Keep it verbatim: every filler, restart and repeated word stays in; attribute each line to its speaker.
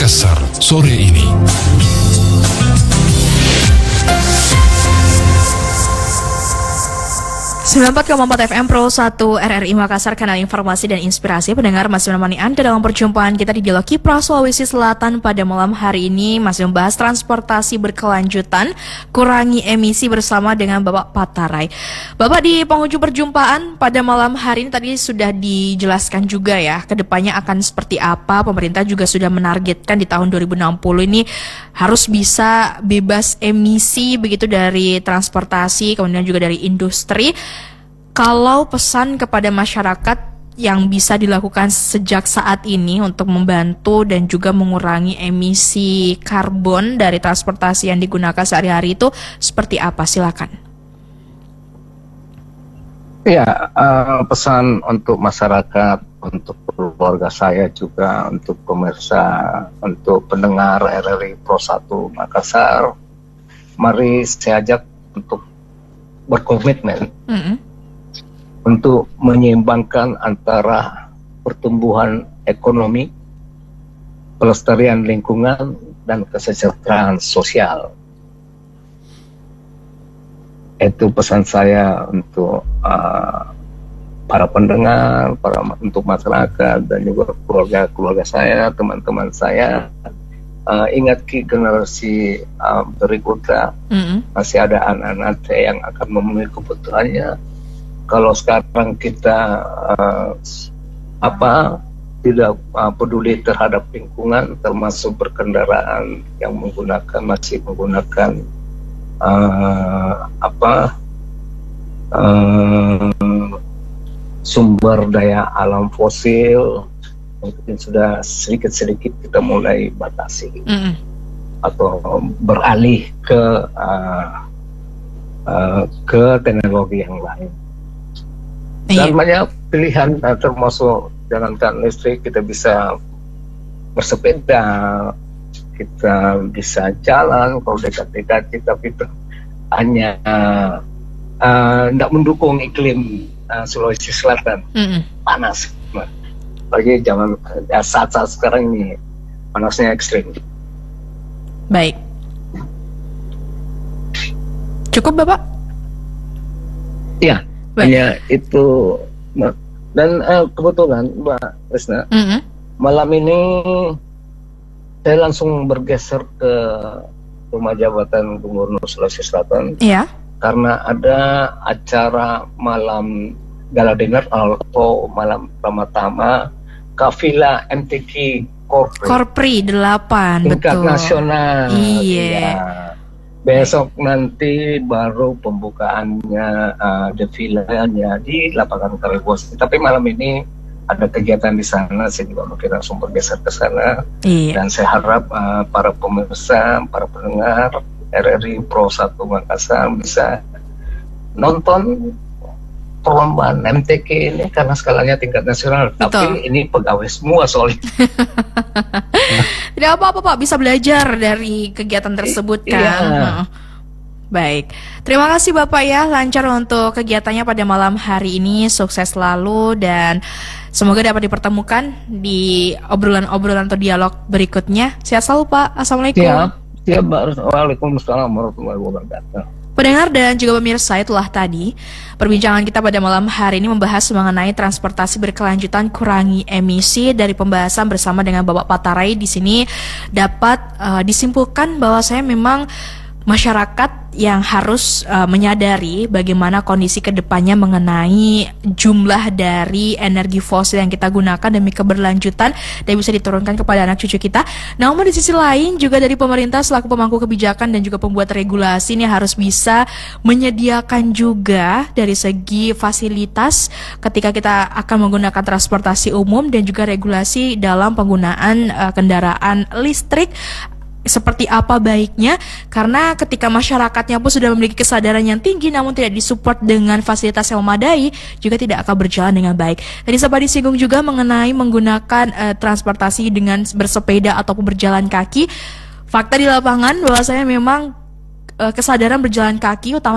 Speaker 1: Makassar sore ini.
Speaker 2: sembilan puluh empat koma empat F M Pro satu R R I Makassar, kanal informasi dan inspirasi. Pendengar masih menemani Anda dalam perjumpaan kita di Dialog Kiprah Sulawesi Selatan pada malam hari ini. Masih membahas transportasi berkelanjutan, kurangi emisi bersama dengan Bapak Patarai. Bapak, di penghujung perjumpaan pada malam hari ini tadi sudah dijelaskan juga ya, kedepannya akan seperti apa. Pemerintah juga sudah menargetkan di tahun dua ribu enam puluh ini harus bisa bebas emisi begitu dari transportasi, kemudian juga dari industri. Kalau pesan kepada masyarakat yang bisa dilakukan sejak saat ini untuk membantu dan juga mengurangi emisi karbon dari transportasi yang digunakan sehari-hari itu seperti apa? Silakan.
Speaker 3: Ya, uh, pesan untuk masyarakat, untuk keluarga saya juga, untuk pemirsa, untuk pendengar R R I Pro satu Makassar, mari saya ajak untuk berkomitmen. Mm-hmm. Untuk menyeimbangkan antara pertumbuhan ekonomi, pelestarian lingkungan, dan kesejahteraan sosial. Itu pesan saya untuk uh, para pendengar, para untuk masyarakat, dan juga keluarga-keluarga saya, teman-teman saya. Uh, ingat ki generasi uh, berikutnya, mm-hmm. masih ada anak-anak yang akan memenuhi kebutuhannya. Kalau sekarang kita uh, apa tidak uh, peduli terhadap lingkungan, termasuk berkendaraan yang menggunakan masih menggunakan uh, apa uh, sumber daya alam fosil, mungkin sudah sedikit-sedikit kita mulai batasi, mm-hmm. atau beralih ke uh, uh, ke teknologi yang lain. Dan banyak pilihan, termasuk jangankan listrik, kita bisa bersepeda, kita bisa jalan kalau dekat-dekat, tapi hanya tidak uh, mendukung iklim uh, Sulawesi Selatan, mm-hmm. panas. Bagi zaman ya, saat-saat sekarang ini panasnya ekstrim.
Speaker 2: Baik. Cukup, Bapak?
Speaker 3: Ya. Hanya itu. Dan uh, kebetulan Mbak Risna, mm-hmm. malam ini saya langsung bergeser ke rumah jabatan Gubernur Sulawesi Selatan, yeah. karena ada acara malam gala dinner atau malam pertama Kafila M T Q Korpri
Speaker 2: Korpri delapan,
Speaker 3: tingkat betul. Nasional.
Speaker 2: Iya. Ya.
Speaker 3: Besok nanti baru pembukaannya, uh, defilanya di lapangan Kalibosi. Tapi malam ini ada kegiatan di sana, saya juga mungkin langsung bergeser ke sana. Iya. Dan saya harap uh, para pemirsa, para pendengar R R I Pro satu Makassar bisa nonton perlombaan M T Q ini, karena skalanya tingkat nasional. Betul. Tapi ini pegawai semua soalnya.
Speaker 2: Tidak apa-apa Pak, bisa belajar dari kegiatan tersebut kan. Iya. Baik, terima kasih Bapak ya, lancar untuk kegiatannya pada malam hari ini, sukses selalu dan semoga dapat dipertemukan di obrolan-obrolan atau dialog berikutnya. Sehat selalu Pak, Assalamualaikum.
Speaker 3: Siap, siap Mbak. Waalaikumsalam warahmatullahi wabarakatuh.
Speaker 2: Pendengar dan juga pemirsa, itulah tadi perbincangan kita pada malam hari ini membahas mengenai transportasi berkelanjutan, kurangi emisi. Dari pembahasan bersama dengan Bapak Patarai di sini dapat uh, disimpulkan bahwa saya memang masyarakat yang harus uh, menyadari bagaimana kondisi kedepannya mengenai jumlah dari energi fosil yang kita gunakan demi keberlanjutan dan bisa diturunkan kepada anak cucu kita. Namun di sisi lain juga dari pemerintah selaku pemangku kebijakan dan juga pembuat regulasi ini harus bisa menyediakan juga dari segi fasilitas ketika kita akan menggunakan transportasi umum dan juga regulasi dalam penggunaan uh, kendaraan listrik. Seperti apa baiknya, karena ketika masyarakatnya pun sudah memiliki kesadaran yang tinggi namun tidak disupport dengan fasilitas yang memadai, juga tidak akan berjalan dengan baik. Tadi sempat disinggung juga mengenai menggunakan uh, transportasi dengan bersepeda ataupun berjalan kaki. Fakta di lapangan bahwasanya memang uh, kesadaran berjalan kaki utama